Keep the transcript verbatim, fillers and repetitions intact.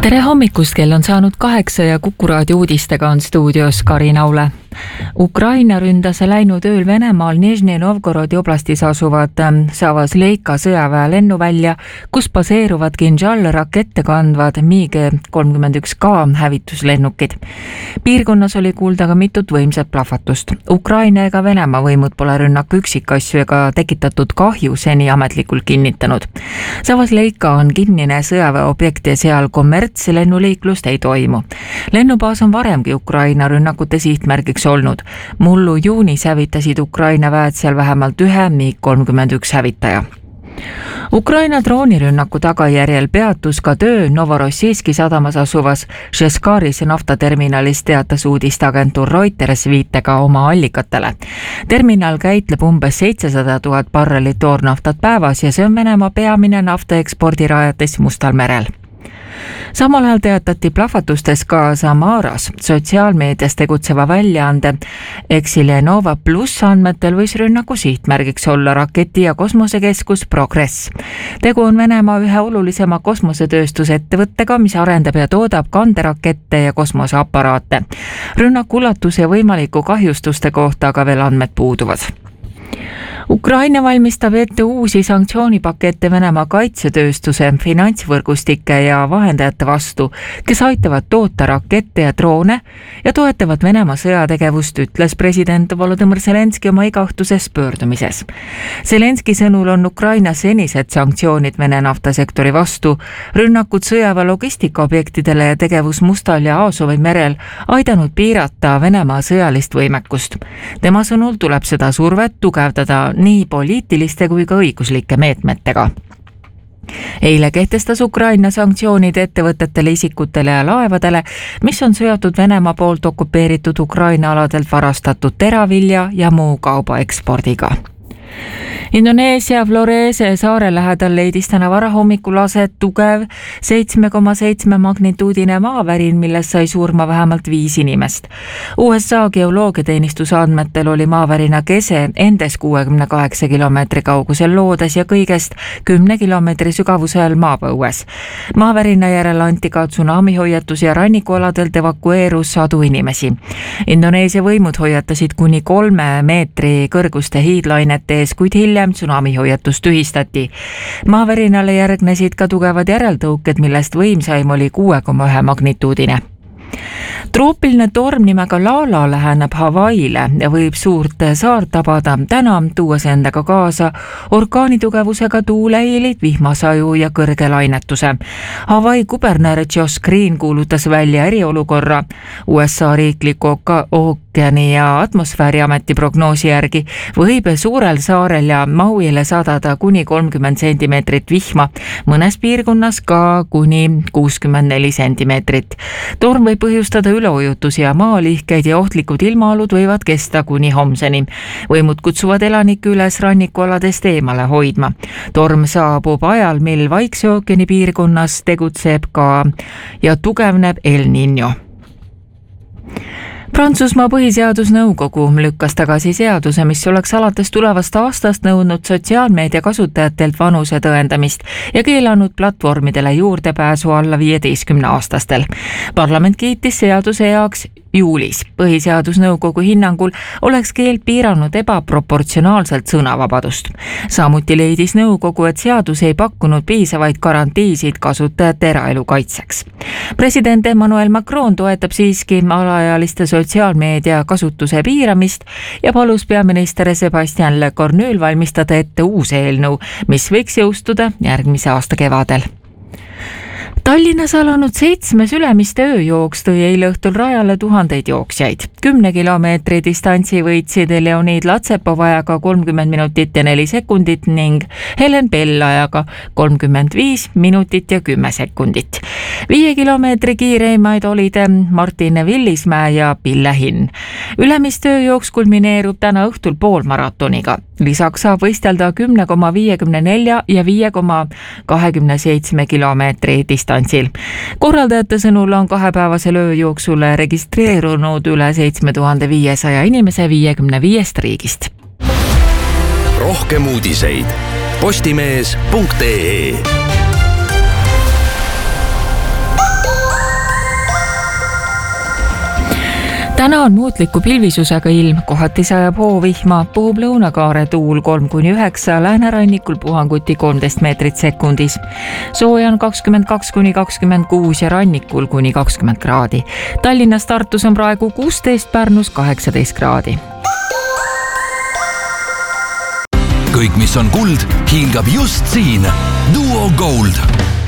Tere hommikust, kell on saanud kaheksa ja Kuku raadio uudistega on stuudios Karin Aule. Ukraina ründas läinud ööl Venemaal Nižni Novgorodi oblastis asuvad Savazleika sõjaväe lennuvälja, kus baseeruvad Kinžal rakette kandvad MiG kolmkümmend üks K hävituslennukid. Piirkonnas oli kuulda ka mitut võimsat plahvatust. Ukraina ega Venemaa võimud pole rünnaku üksikasju ega tekitatud kahju seni ametlikult kinnitanud. Savazleika on kinnine sõjaväeobjekt ja seal kommertslennuliiklust ei toimu. Lennubaas on varemgi Ukraina rünnakute sihtmärgiks olnud. Mullu juunis hävitasid Ukraina väed seal vähemalt ühe MiG kolmkümmend üks hävitaja. Ukraina droonirünnaku tagajärjel peatus ka töö Novorossijski sadamas asuvas Šeskaris naftaterminalis, teatas uudisteagentuur Reuters viitega oma allikatele. Terminal käitleb umbes seitsesada tuhat barrelit toornaftat päevas ja see on Venemaa peamine naftaekspordirajatis Mustal merel. Samal ajal teatati plahvatustes ka Samaras. Sotsiaalmeedias tegutseva väljaande Exilenova Plus andmetel võis rünnaku sihtmärgiks olla raketi- ja kosmosekeskus Progress. Tegu on Venemaa ühe olulisema kosmosetööstusettevõttega, mis arendab ja toodab kanderakette ja kosmoseaparaate. Rünnaku ulatus ja võimaliku kahjustuste kohta aga veel andmed puuduvad. Ukraina valmistab ette uusi sanktsioonipakette Venemaa kaitsetööstuse, finantsvõrgustike ja vahendajate vastu, kes aitavad toota rakette ja droone ja toetavad Venemaa sõjategevust, ütles president Volodõmõr Zelenski oma igaõhtuses pöördumises. Zelenski sõnul on Ukraina senised sanktsioonid Vene naftasektori vastu, rünnakud sõjaväe logistikaobjektidele ja tegevus Mustal ja Aasovi merel aidanud piirata Venemaa sõjalist võimekust. Tema sõnul tuleb seda survet tugevdada nii poliitiliste kui ka õiguslike meetmetega. Eile kehtestas Ukraina sanktsioonid ettevõtetele, isikutele ja laevadele, mis on seotud Venemaa poolt okupeeritud Ukraina aladelt varastatud teravilja ja muu kauba ekspordiga. Indoneesia Florese saare lähedal leidis täna varahommikul aset tugev seitsme koma seitsme magnituudine maavärin, milles sai surma vähemalt viis inimest. U S A geoloogiateenistuse andmetel oli maavärina kese endes kuuekümne kaheksa kilomeetri kaugusel loodes ja kõigest kümne kilomeetri sügavusel maapõues. Maavärina järel anti ka tsunamihoiatus ja rannikualadelt evakueerus sadu inimesi. Indoneesia võimud hoiatasid kuni kolme meetri kõrguste hiidlainete ees, kuid hiljem tsunamihoiatus tühistati. Maavärinale järgnesid ka tugevad järeltõuked, millest võimsaim oli kuue koma ühe magnituudine. Troopiline torm nimega Lala läheneb Hawaiile ja võib suurt saart tabada täna, tuues endaga kaasa orkaanitugevusega tuuleilid, vihmasaju ja kõrge lainetuse. Hawaii kuberner Josh Green kuulutas välja eriolukorra. U S A riikliku ookeani ja atmosfääriameti prognoosi järgi võib suurel saarel ja Mauile sadada kuni kolmkümmend sentimeetrit vihma, mõnes piirkonnas ka kuni kuuskümmend neli sentimeetrit. Torm võib põhjustada üleujutusi ja maalihkeid ja ohtlikud ilmaalud võivad kesta kuni homseni. Võimud kutsuvad elanikke üles rannikualadest eemale hoidma. Torm saabub ajal, mil Vaikse ookeani piirkonnas tegutseb ka ja tugevneb El Niño. Prantsusmaa põhiseadusnõukogu lükkas tagasi seaduse, mis oleks alates tulevast aastast nõudnud sotsiaalmeedia kasutajatelt vanuse tõendamist ja keelanud platvormidele juurdepääsu alla viieteistkümne aastastel. Parlament kiitis seaduse heaks juulis. Põhiseadusnõukogu hinnangul oleks keeld piiranud ebaproportsionaalselt sõnavabadust. Samuti leidis nõukogu, et seadus ei pakkunud piisavaid garantiisid kasutajate eraelu kaitseks. President Emmanuel Macron toetab siiski alaealiste sotsiaalmeedia kasutuse piiramist ja palus peaminister Sebastian Lecornuil valmistada ette uus eelnõu, mis võiks jõustuda järgmise aasta kevadel. Tallinnas alanud seitsmes Ülemiste ööjooks tõi eile õhtul rajale tuhandeid jooksjaid. Kümne kilomeetri distantsi võitsid Leonid Latsepov ajaga kolmkümmend minutit ja neli sekundit ning Helen Bell ajaga kolmkümmend viis minutit ja kümme sekundit. Viie kilomeetri kiireimaid olid Martin Villismäe ja Pille Hinn. Ülemiste ööjooks kulmineerub täna õhtul poolmaratoniga. Lisaks saab võistelda kümne koma viiekümne nelja ja viie koma kahekümne seitsme kilomeetri distantsil. Korraldajate sõnul on kahepäevasel ööjooksule registreerunud üle seitsme tuhande viiesaja inimese viiekümne viiest riigist. Rohkem uudiseid postimees punkt ee täna on muutliku pilvisusega ilm, kohati sajab hoovihma, puhub lõunakaare tuul kolm kuni üheksa, läänerannikul puhanguti kolmteist meetrit sekundis. Sooja on kakskümmend kaks kuni kakskümmend kuus ja rannikul kuni kakskümmend kraadi. Tallinnas, Tartus on praegu kuusteist, Pärnus kaheksateist kraadi. Kõik, mis on kuld, hiilgab just siin. Duo Gold.